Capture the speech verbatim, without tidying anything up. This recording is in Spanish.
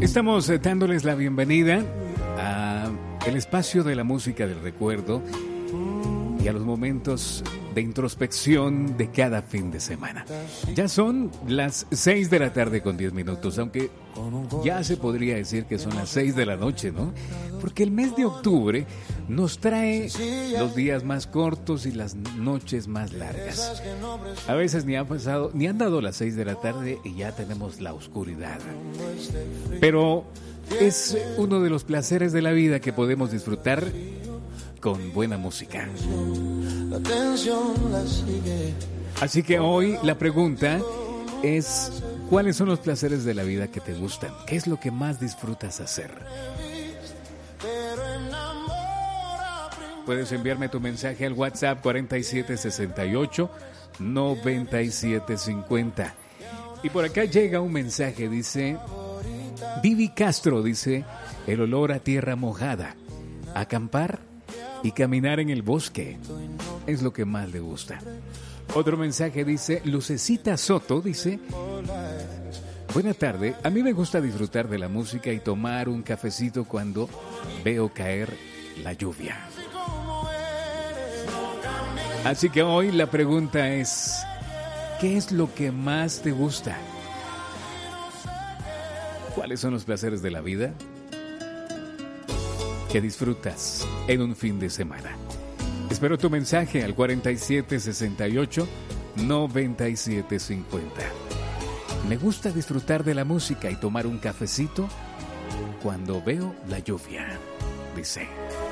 estamos eh, dándoles la bienvenida a el espacio de la música del recuerdo y a los momentos de introspección de cada fin de semana. Ya son las seis de la tarde con diez minutos, aunque ya se podría decir que son las seis de la noche, ¿no? Porque el mes de octubre nos trae los días más cortos y las noches más largas. A veces ni han pasado, ni han dado las seis de la tarde y ya tenemos la oscuridad. Pero es uno de los placeres de la vida que podemos disfrutar con buena música. Así que hoy la pregunta es: ¿cuáles son los placeres de la vida que te gustan? ¿Qué es lo que más disfrutas hacer? Puedes enviarme tu mensaje al WhatsApp cuarenta y siete sesenta y ocho noventa y siete cincuenta. Y por acá llega un mensaje, dice Vivi Castro, dice: el olor a tierra mojada, acampar y caminar en el bosque es lo que más le gusta. Otro mensaje dice Lucecita Soto, dice: buena tarde, a mí me gusta disfrutar de la música y tomar un cafecito cuando veo caer la lluvia. Así que hoy la pregunta es: ¿qué es lo que más te gusta? ¿Cuáles son los placeres de la vida que disfrutas en un fin de semana? Espero tu mensaje al cuarenta y siete sesenta y ocho noventa y siete cincuenta. Me gusta disfrutar de la música y tomar un cafecito cuando veo la lluvia, dice.